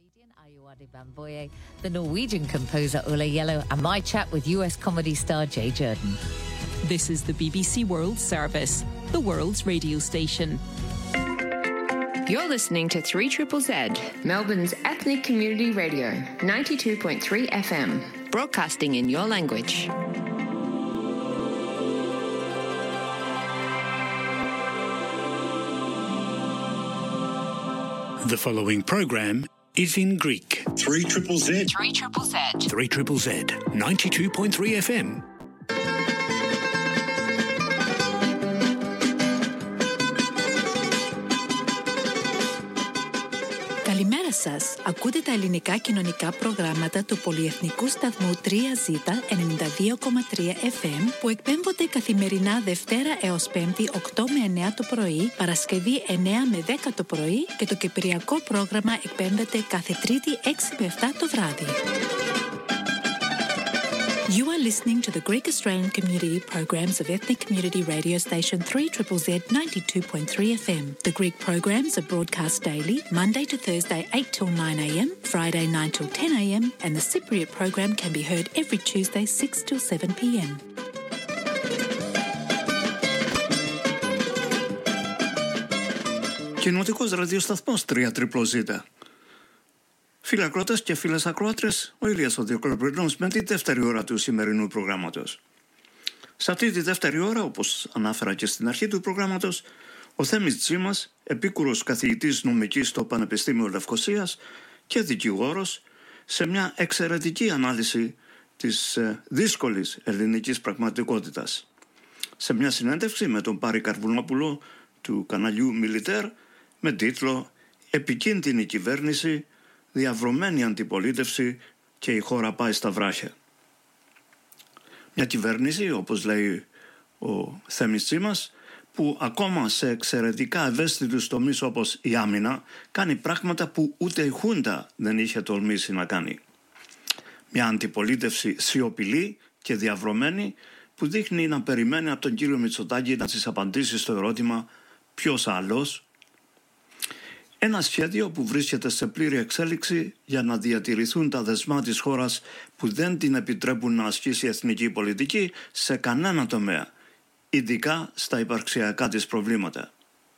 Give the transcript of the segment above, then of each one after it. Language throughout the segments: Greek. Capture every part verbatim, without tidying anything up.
Comedian Ayoade Bamboye, the Norwegian composer Ola Yellow, and my chat with U S comedy star Jay Jordan. This is the B B C World Service, the world's radio station. You're listening to three Z Z Z, Melbourne's ethnic community radio, ninety-two point three F M, broadcasting in your language. The following program is in Greek. three Z Z Z. three Z Z Z. three Z Z Z, ninety-two point three F M. Καλημέρα σας. Ακούτε τα ελληνικά κοινωνικά προγράμματα του πολυεθνικού σταθμού τρία ζι ενενήντα δύο κόμμα τρία Εφ Εμ που εκπέμπονται καθημερινά Δευτέρα έως Πέμπτη οκτώ με εννέα το πρωί, Παρασκευή εννέα με δέκα το πρωί και το κυπριακό πρόγραμμα εκπέμπεται κάθε Τρίτη έξι με επτά το βράδυ. You are listening to the Greek Australian community programs of ethnic community radio station three Z Z Z ninety-two point three F M. The Greek programs are broadcast daily, Monday to Thursday eight till nine A M, Friday nine till ten A M, and the Cypriot program can be heard every Tuesday six till seven P M. Κοινοτικός ραδιοσταθμός τρία Z Z Z. Φίλοι ακροατές και φίλες ακροάτρες, ο Ηλίας ο Διοκλοπρινός με τη δεύτερη ώρα του σημερινού προγράμματος. Σε αυτή τη δεύτερη ώρα, όπως ανάφερα και στην αρχή του προγράμματος, ο Θέμης Τζίμας, επίκουρος καθηγητής νομικής στο Πανεπιστήμιο Λευκωσίας και δικηγόρος, σε μια εξαιρετική ανάλυση της ε, δύσκολης ελληνικής πραγματικότητας. Σε μια συνέντευξη με τον Πάρη Καρβουνόπουλο του καναλιού Μιλιτέρ με τίτλο «Επικίνδυνη κυβέρνηση, διαβρωμένη αντιπολίτευση και η χώρα πάει στα βράχια». Μια κυβέρνηση, όπως λέει ο Θέμης Τσίμας, που ακόμα σε εξαιρετικά ευαίσθητους τομείς όπως η άμυνα κάνει πράγματα που ούτε η Χούντα δεν είχε τολμήσει να κάνει. Μια αντιπολίτευση σιωπηλή και διαβρωμένη που δείχνει να περιμένει από τον κύριο Μητσοτάκη να της απαντήσει στο ερώτημα «Ποιος άλλος?». Ένα σχέδιο που βρίσκεται σε πλήρη εξέλιξη για να διατηρηθούν τα δεσμά της χώρας που δεν την επιτρέπουν να ασκήσει εθνική πολιτική σε κανένα τομέα, ειδικά στα υπαρξιακά της προβλήματα.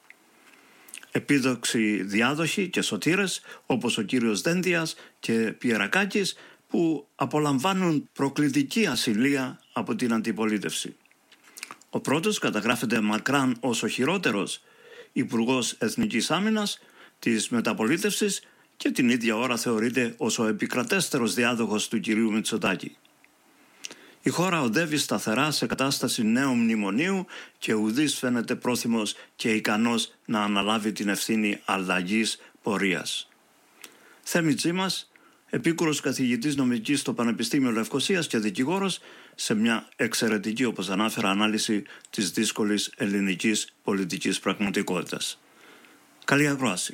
Επίδοξοι διάδοχοι και σωτήρες όπως ο κύριος Δένδιας και Πιερακάκης που απολαμβάνουν προκλητική ασυλία από την αντιπολίτευση. Ο πρώτος καταγράφεται μακράν ως ο χειρότερος Υπουργός Εθνικής Άμυνας της μεταπολίτευσης και την ίδια ώρα θεωρείται ως ο επικρατέστερος διάδοχος του κυρίου Μητσοτάκη. Η χώρα οδεύει σταθερά σε κατάσταση νέου μνημονίου και ουδής φαίνεται πρόθυμος και ικανός να αναλάβει την ευθύνη αλλαγής πορείας. Θέμη Τσίμας, επίκουρος καθηγητής νομικής στο Πανεπιστήμιο Λευκωσίας και δικηγόρος, σε μια εξαιρετική, όπως ανάφερα, ανάλυση της δύσκολης ελληνικής πολιτικής πραγματικότητας. Καλή ακρόαση.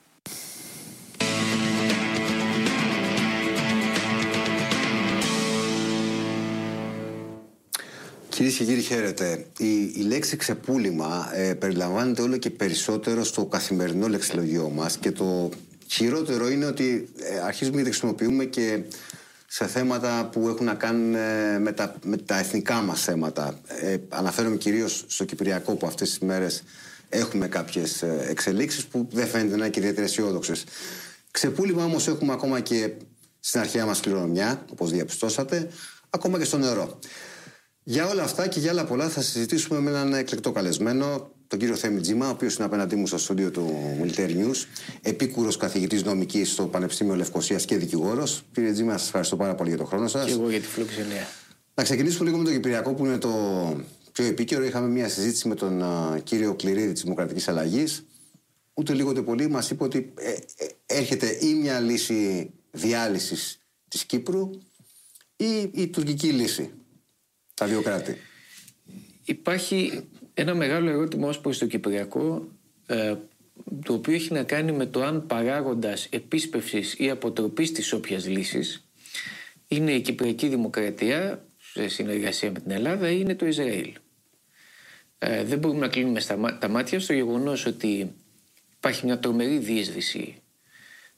Κυρίες και κύριοι, χαίρετε. Η, η λέξη ξεπούλημα ε, περιλαμβάνεται όλο και περισσότερο στο καθημερινό λεξιλογιό μας και το χειρότερο είναι ότι ε, αρχίζουμε και τη χρησιμοποιούμε και σε θέματα που έχουν να κάνουν ε, με, τα, με τα εθνικά μας θέματα. Ε, αναφέρομαι κυρίως στο Κυπριακό, που αυτές τις μέρες έχουμε κάποιες ε, εξελίξεις που δεν φαίνεται να είναι και ιδιαίτερα αισιόδοξες. Ξεπούλημα όμως έχουμε ακόμα και στην αρχαία μας κληρονομιά, όπως διαπιστώσατε, ακόμα και στο νερό. Για όλα αυτά και για άλλα πολλά θα συζητήσουμε με έναν εκλεκτό καλεσμένο, τον κύριο Θέμη Τζίμα, ο οποίος είναι απέναντί μου στο στούντιο του Military News, επίκουρος καθηγητής νομικής στο Πανεπιστήμιο Λευκωσίας και δικηγόρος. Κύριε Τζίμα, σας ευχαριστώ πάρα πολύ για τον χρόνο σας. Και εγώ για τη φιλοξενία. Να ξεκινήσουμε λίγο με το Κυπριακό, που είναι το πιο επίκαιρο. Είχαμε μια συζήτηση με τον uh, κύριο Κληρίδη της Δημοκρατικής Αλλαγής. Ούτε λίγο ούτε πολύ μας είπε ότι ε, ε, έρχεται ή μια λύση διάλυσης της Κύπρου ή η τουρκική λύση. Τα δύο κράτη. Υπάρχει ένα μεγάλο ερώτημα ως προς το Κυπριακό, ε, το οποίο έχει να κάνει με το αν παράγοντας επίσπευσης ή αποτροπής της όποιας λύσης είναι η Κυπριακή Δημοκρατία σε συνεργασία με την Ελλάδα ή είναι το Ισραήλ. Ε, δεν μπορούμε να κλείνουμε στα, τα μάτια στο γεγονός ότι υπάρχει μια τρομερή διείσδυση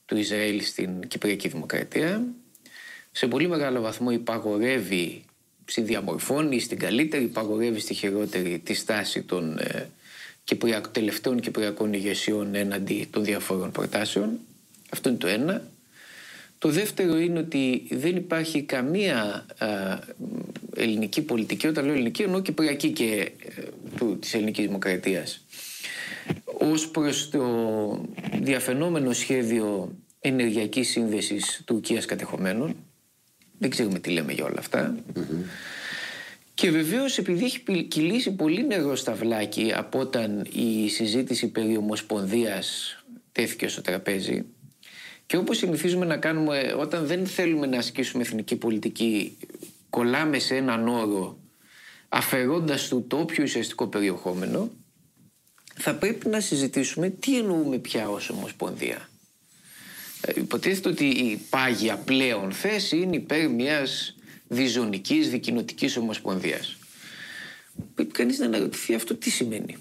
του Ισραήλ στην Κυπριακή Δημοκρατία. Σε πολύ μεγάλο βαθμό υπαγορεύει, συνδιαμορφώνει στην καλύτερη, υπαγορεύει στη χειρότερη τη στάση των ε, Κυπριακ, τελευταίων Κυπριακών ηγεσιών έναντι των διαφόρων προτάσεων. Αυτό είναι το ένα. Το δεύτερο είναι ότι δεν υπάρχει καμία α, ελληνική πολιτική, όταν λέω ελληνική εννοώ κυπριακή και ε, του, της ελληνικής δημοκρατίας, ως προς το διαφαινόμενο σχέδιο ενεργειακής σύνδεσης Τουρκίας κατεχομένων. Δεν ξέρουμε τι λέμε για όλα αυτά. Mm-hmm. Και βεβαίως επειδή έχει κυλήσει πολύ νερό στα βλάκι από όταν η συζήτηση περί ομοσπονδίας τέθηκε στο τραπέζι, και όπως συνηθίζουμε να κάνουμε όταν δεν θέλουμε να ασκήσουμε εθνική πολιτική, κολλάμε σε έναν όρο αφαιρώντας του το όποιο ουσιαστικό περιεχόμενο, θα πρέπει να συζητήσουμε τι εννοούμε πια ως ομοσπονδία. Υποτίθεται ότι η πάγια πλέον θέση είναι υπέρ μιας διζωνικής, δικοινοτικής ομοσπονδίας. Πρέπει κανείς να αναρωτηθεί αυτό τι σημαίνει.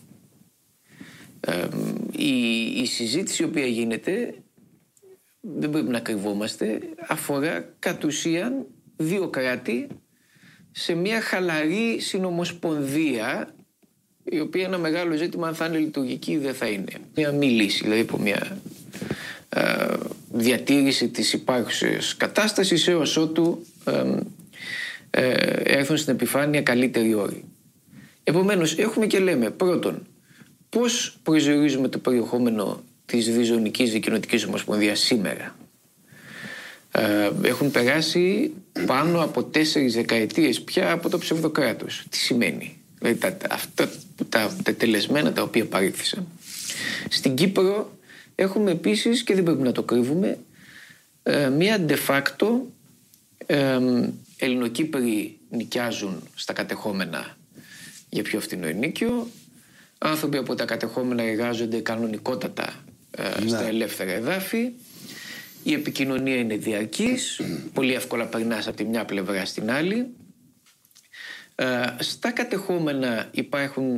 Ε, η, η συζήτηση η οποία γίνεται, δεν πρέπει να κρυβόμαστε, αφορά κατ' ουσίαν δύο κράτη σε μια χαλαρή συνομοσπονδία, η οποία ένα μεγάλο ζήτημα αν θα είναι λειτουργική ή δεν θα είναι. Μια μη λύση, δηλαδή από μια ε, διατήρηση της υπάρχουσης κατάστασης έως ότου ε, ε, έρθουν στην επιφάνεια καλύτεροι όροι. Επομένως έχουμε και λέμε πρώτον πώς προσδιορίζουμε το περιεχόμενο της διζωνικής δικοινοτικής ομοσπονδίας σήμερα. Ε, έχουν περάσει πάνω από τέσσερις δεκαετίες πια από το ψευδοκράτος. Τι σημαίνει? Δηλαδή τα, αυτά τα τελεσμένα τα οποία παρήχθησαν. Στην Κύπρο έχουμε επίσης, και δεν πρέπει να το κρύβουμε, ε, μία de facto ε, Ελληνοκύπροι νοικιάζουν στα κατεχόμενα για πιο φθηνό ενίκιο. Άνθρωποι από τα κατεχόμενα εργάζονται κανονικότατα ε, στα ελεύθερα εδάφη. Η επικοινωνία είναι διαρκής, πολύ εύκολα περνάς από τη μια πλευρά στην άλλη. Ε, στα κατεχόμενα υπάρχουν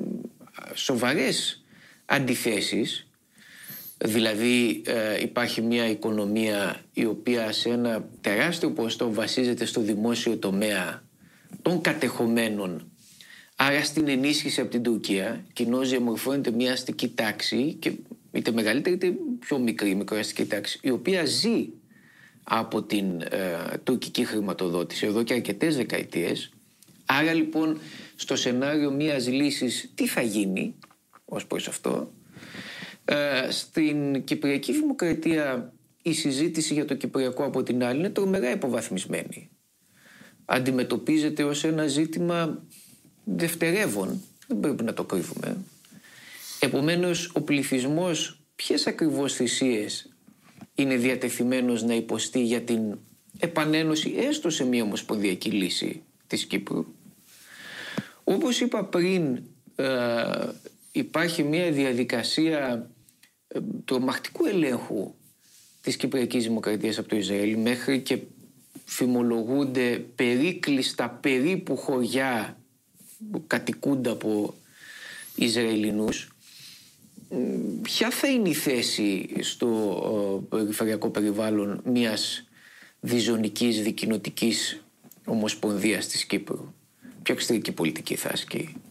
σοβαρές αντιθέσεις, δηλαδή ε, υπάρχει μια οικονομία η οποία σε ένα τεράστιο ποσοστό βασίζεται στο δημόσιο τομέα των κατεχομένων, άρα στην ενίσχυση από την Τουρκία. Κοινώς διαμορφώνεται μια αστική τάξη, και είτε μεγαλύτερη είτε πιο μικρή μικροαστική τάξη, η οποία ζει από την ε, τουρκική χρηματοδότηση εδώ και αρκετές δεκαετίες. Άρα λοιπόν στο σενάριο μιας λύσης τι θα γίνει ως προς αυτό? Ε, στην Κυπριακή Δημοκρατία η συζήτηση για το Κυπριακό από την άλλη είναι τρομερά υποβαθμισμένη. Αντιμετωπίζεται ως ένα ζήτημα δευτερεύον, δεν πρέπει να το κρύβουμε. Επομένως ο πληθυσμός ποιες ακριβώς θυσίες είναι διατεθειμένος να υποστεί για την επανένωση έστω σε μια ομοσπονδιακή λύση της Κύπρου? Όπως είπα πριν, ε, υπάρχει μια διαδικασία ε, τρομακτικού ελέγχου της Κυπριακής Δημοκρατίας από το Ισραήλ, μέχρι και φημολογούνται περίκλειστα περίπου χωριά που κατοικούνται από Ισραηλινούς. Ποια θα είναι η θέση στο ε, περιφερειακό περιβάλλον μιας διζωνικής δικοινοτικής ομοσπονδίας της Κύπρου? Ποια εξωτερική πολιτική θα ασκεί?